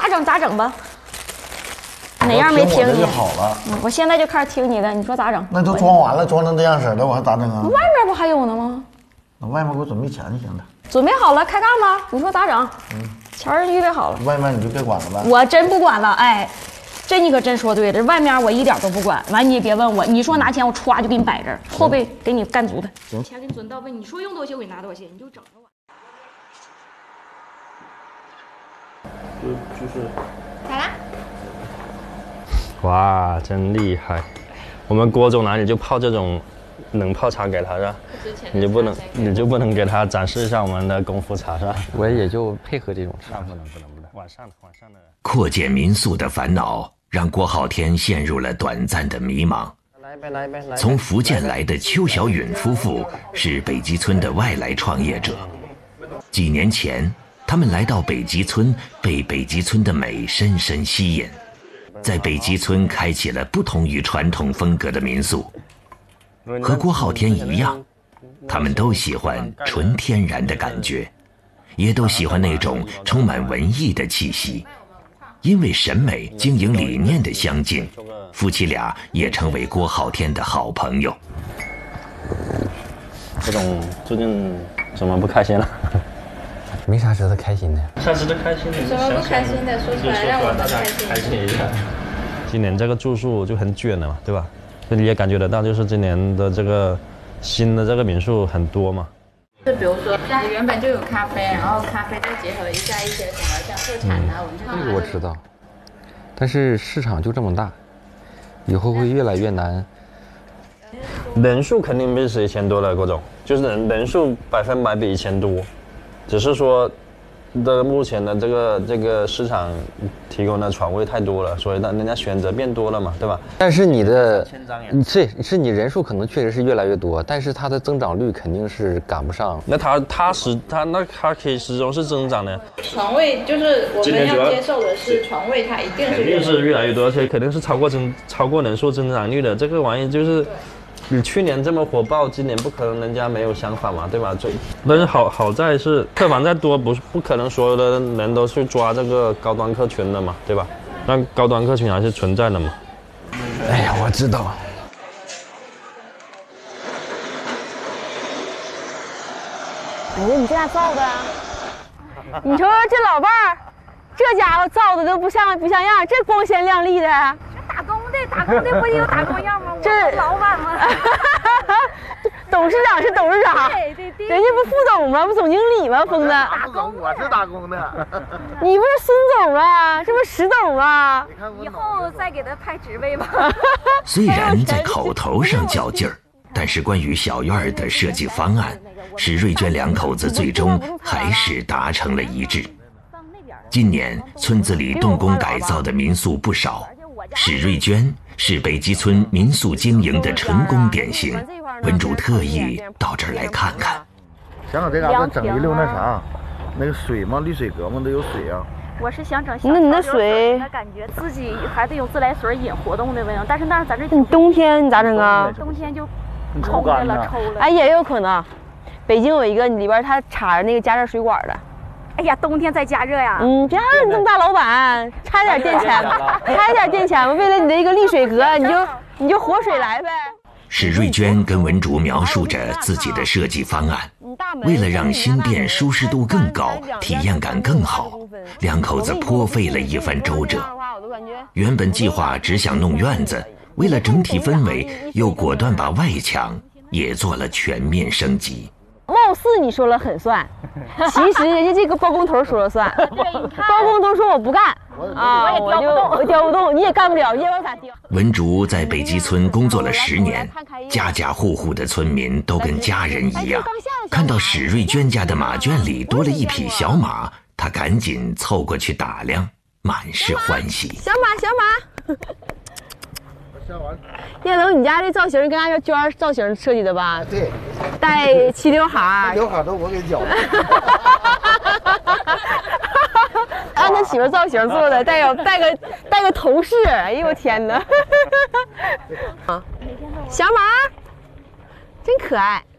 整咋整吧？哪样没听你就好了。 我现在就开始听你的，你说咋整？ 那都装完了，装成这样式了，我还咋整啊？ 外面不还有呢吗？ 那外面给我准备钱就行了。 准备好了，开干吧。你说咋整？钱儿预备好了。 外面你就别管了呗。 我真不管了，哎，这你可真说对了。外面我一点都不管。完你也别问我，你说拿钱我歘就给你摆这儿，后背给你干足的。 行， 钱给你准到位，你说用多少钱我给你拿多少钱，你就整着我。 就是咋啦？ 哇，真厉害！我们郭总哪里就泡这种冷泡茶给他是吧？你就不能给他展示一下我们的功夫茶是吧？ 我也就配合这种茶。 不能，晚上的。 扩建民宿的烦恼让郭浩天陷入了短暂的迷茫。从福建来的邱小允夫妇是北极村的外来创业者。几年前，他们来到北极村，被北极村的美深深吸引，在北极村开启了不同于传统风格的民宿。和郭浩天一样，他们都喜欢纯天然的感觉，也都喜欢那种充满文艺的气息。因为审美、经营理念的相近，夫妻俩也成为郭浩天的好朋友。 郭总最近怎么不开心了？ 没啥值得开心的。 啥值得开心的？ 什么不开心的说出来，让我们开心一下。今年这个住宿就很卷了嘛，对吧？你也感觉得到，就是今年的这个新的这个民宿很多嘛。 就比如说，原本就有咖啡，然后咖啡再结合一下一些什么像特产啊、文创啊。 这个我知道，但是市场就这么大，以后会越来越难。 人数肯定比以前多了，郭总，就是人数100%比以前多，只是说，目前的这个市场提供的床位太多了，所以人家选择变多了嘛，对吧？ 但是你你人数可能确实是越来越多，但是它的增长率肯定是赶不上。 那它可以始终是增长的。 床位就是我们要接受的是床位，它一定是越来越多，而且肯定是超过人数增长率的。这个玩意就是你去年这么火爆，今年不可能人家没有想法嘛，对吧？但是好在是客房再多，不可能所有的人都去抓这个高端客群的嘛，对吧？但高端客群还是存在的嘛。 哎呀，我知道。 哎呀，你这咋造的啊？你瞅瞅这老伴儿，这家伙造的都不像样，这光鲜亮丽的。 打工的不也有打工样吗？ 这我老板吗？ 董事长是董事长， 对， 人家不副总吗？不总经理吗？疯子， 我是打工的。 你不是孙总啊？这不是石总啊？ 以后再给他派职位吧。 虽然在口头上较劲儿，但是关于小院儿的设计方案，史瑞娟两口子最终还是达成了一致。今年村子里动工改造的民宿不少，史瑞娟是北极村民宿经营的成功典型，文主特意到这儿来看看。 想想这嘎达整一溜那啥，那个水嘛，滤水阁嘛都有水啊。 我是想整那你那水的感觉，自己还得有自来水引活动的那种，但是那咱这你冬天你咋整啊？ 冬天就抽了。 哎，也有可能，北京有一个里边它插着那个加热水管的。 哎呀，冬天再加热呀！ 别让你这么大老板，差点电钱，差点电钱吧。为了你的一个沥水阁，你就活水来呗。 史瑞娟跟文竹描述着自己的设计方案，为了让新店舒适度更高，体验感更好，两口子颇费了一番周折。原本计划只想弄院子，为了整体氛围，又果断把外墙也做了全面升级。 貌似你说了很算，其实人家这个包工头说了算。包工头说我不干啊，我调不动，你也干不了，你也往咋调？ 文竹在北极村工作了10年，家家户户的村民都跟家人一样。看到史瑞娟家的马圈里多了一匹小马，他赶紧凑过去打量，满是欢喜。 小马。叶龙，你家这造型跟俺娟造型设计的吧？ 对， 带齐刘海， 刘海都我给绞的。 按他媳妇造型做的，带个头饰。哎呦我天哪！小马，真可爱。